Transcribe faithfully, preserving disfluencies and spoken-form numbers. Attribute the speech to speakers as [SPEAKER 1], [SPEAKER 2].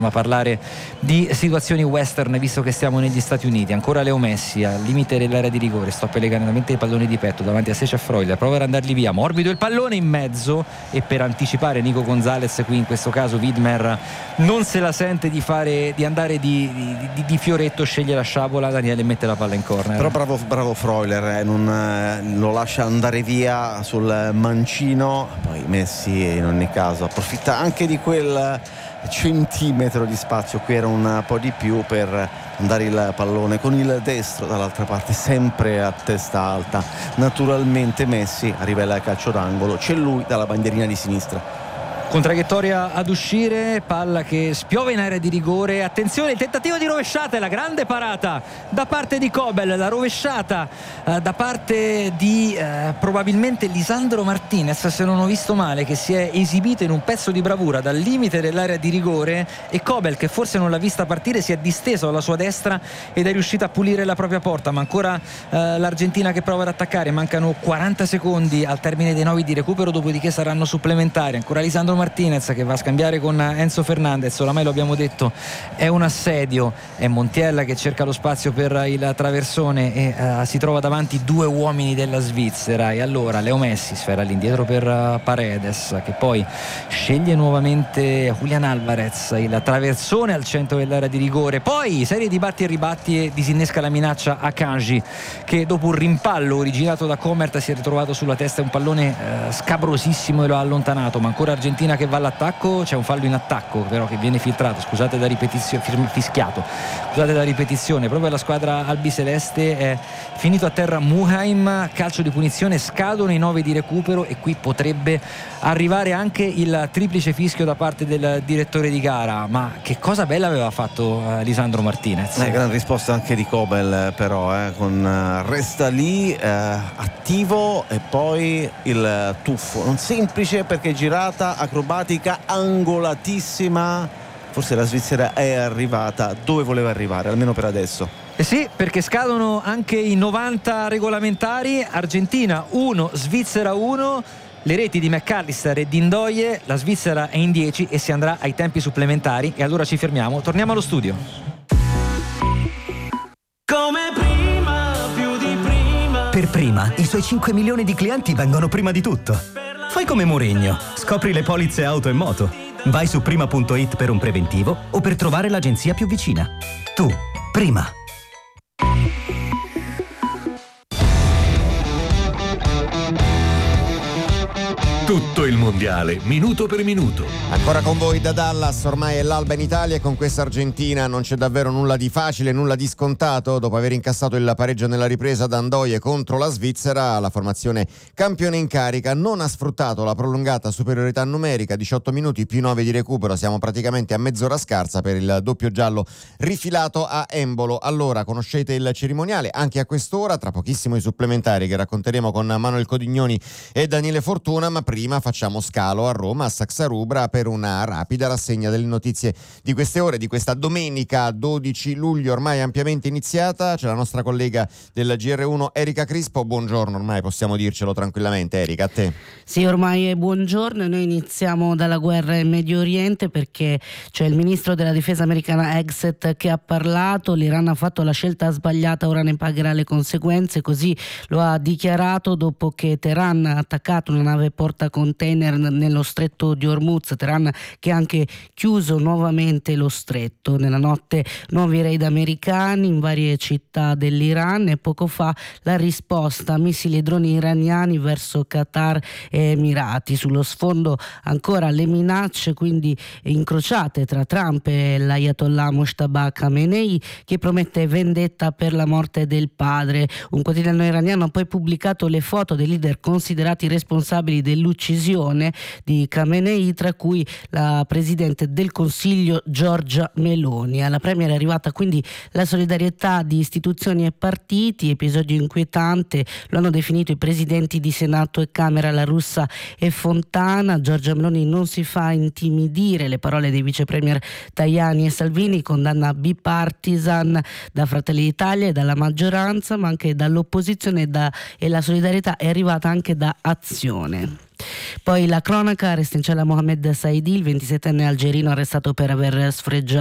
[SPEAKER 1] a parlare di situazioni western, visto che stiamo negli Stati Uniti. Ancora Leo Messi al limite dell'area di rigore, stoppa elegantemente i palloni di petto davanti a Secef Freuler, prova ad andarli via, morbido il pallone in mezzo, e per anticipare Nico Gonzalez, qui in questo caso Widmer non se la sente di fare di andare di, di, di, di fioretto, sceglie la sciabola, Daniele mette la palla in corner.
[SPEAKER 2] Però bravo, bravo Freuler, eh, non eh, lo lascia andare via sul mancino. Poi Messi in ogni caso approfitta anche di quel centimetro di spazio, qui era un po' di più, per andare il pallone con il destro dall'altra parte, sempre a testa alta. Naturalmente Messi arriva al calcio d'angolo, c'è lui dalla bandierina di sinistra.
[SPEAKER 1] Con traiettoria ad uscire, palla che spiove in area di rigore, attenzione il tentativo di rovesciata e la grande parata da parte di Kobel, la rovesciata eh, da parte di eh, probabilmente Lisandro Martinez, se non ho visto male, che si è esibito in un pezzo di bravura dal limite dell'area di rigore, e Kobel, che forse non l'ha vista partire, si è disteso alla sua destra ed è riuscito a pulire la propria porta. Ma ancora eh, l'Argentina che prova ad attaccare, mancano quaranta secondi al termine dei nove di recupero, dopodiché saranno supplementari. Ancora Lisandro Martinez che va a scambiare con Enzo Fernandez, oramai lo abbiamo detto, è un assedio, è Montiel che cerca lo spazio per il traversone e uh, si trova davanti due uomini della Svizzera, e allora Leo Messi sfera all'indietro per uh, Paredes, che poi sceglie nuovamente Julian Alvarez, il traversone al centro dell'area di rigore, poi serie di batti e ribatti e disinnesca la minaccia a Kanji, che dopo un rimpallo originato da Comert si è ritrovato sulla testa un pallone uh, scabrosissimo e lo ha allontanato. Ma ancora Argentina che va all'attacco, c'è un fallo in attacco però che viene filtrato, scusate da ripetizione, fischiato, scusate da ripetizione, proprio la squadra albiceleste. È finito a terra Muheim, calcio di punizione, scadono i nove di recupero e qui potrebbe arrivare anche il triplice fischio da parte del direttore di gara. Ma che cosa bella aveva fatto eh, Lisandro Martinez.
[SPEAKER 2] Eh, gran risposta anche di Kobel però, eh, con uh, resta lì eh, attivo, e poi il tuffo non semplice perché girata acrobatica angolatissima. Forse la Svizzera è arrivata dove voleva arrivare, almeno per adesso.
[SPEAKER 1] Eh sì, perché scadono anche i novanta regolamentari. Argentina uno, Svizzera uno, le reti di McAllister e di Ndoye. La Svizzera è in dieci e si andrà ai tempi supplementari, e allora ci fermiamo, torniamo allo studio.
[SPEAKER 3] Come prima, più di prima.
[SPEAKER 4] Per Prima, i suoi cinque milioni di clienti vengono prima di tutto. Fai come Mourinho, scopri le polizze auto e moto. Vai su prima punto it per un preventivo o per trovare l'agenzia più vicina. Tu, Prima.
[SPEAKER 5] Tutto il mondiale, minuto per minuto.
[SPEAKER 6] Ancora con voi da Dallas, ormai è l'alba in Italia, e con questa Argentina non c'è davvero nulla di facile, nulla di scontato. Dopo aver incassato il pareggio nella ripresa da Ndoye contro la Svizzera, la formazione campione in carica non ha sfruttato la prolungata superiorità numerica, diciotto minuti più nove di recupero, siamo praticamente a mezz'ora scarsa per il doppio giallo rifilato a Embolo. Allora, conoscete il cerimoniale, anche a quest'ora, tra pochissimo i supplementari che racconteremo con Manuel Codignoni e Daniele Fortuna, ma prima facciamo scalo a Roma, a Saxa Rubra, per una rapida rassegna delle notizie di queste ore, di questa domenica dodici luglio, ormai ampiamente iniziata. C'è la nostra collega del G R uno Erika Crispo. Buongiorno, ormai possiamo dircelo tranquillamente. Erika, a te.
[SPEAKER 7] Sì, ormai è buongiorno. Noi iniziamo dalla guerra in Medio Oriente, perché c'è il ministro della difesa americana Hegseth che ha parlato. L'Iran ha fatto la scelta sbagliata, ora ne pagherà le conseguenze, così lo ha dichiarato dopo che Teheran ha attaccato una nave porta container nello stretto di Hormuz. Teheran che ha anche chiuso nuovamente lo stretto. Nella notte nuovi raid americani in varie città dell'Iran, e poco fa la risposta a missili e droni iraniani verso Qatar e Emirati. Sullo sfondo ancora le minacce quindi incrociate tra Trump e l'Ayatollah Mojtaba Khamenei, che promette vendetta per la morte del padre. Un quotidiano iraniano ha poi pubblicato le foto dei leader considerati responsabili dell'uccisione di Khamenei, tra cui la presidente del Consiglio Giorgia Meloni. Alla premier è arrivata quindi la solidarietà di istituzioni e partiti. Episodio inquietante, lo hanno definito i presidenti di Senato e Camera, La Russa e Fontana. Giorgia Meloni non si fa intimidire, le parole dei vice premier Tajani e Salvini, condanna bipartisan da Fratelli d'Italia e dalla maggioranza, ma anche dall'opposizione, e, da, e la solidarietà è arrivata anche da Azione. Poi la cronaca, resta in cella Mohamed Saidi, il ventisettenne algerino arrestato per aver sfregiato